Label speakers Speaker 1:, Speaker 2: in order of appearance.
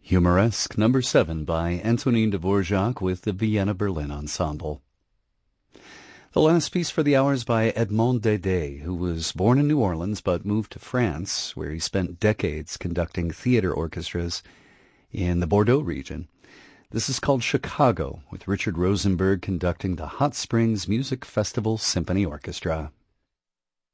Speaker 1: Humoresque Number 7 by Antonin Dvorak with the Vienna Berlin Ensemble. The last piece for the hour is by Edmond Dede, who was born in New Orleans but moved to France, where he spent decades conducting theater orchestras in the Bordeaux region. This is called Chicago, with Richard Rosenberg conducting the Hot Springs Music Festival Symphony Orchestra.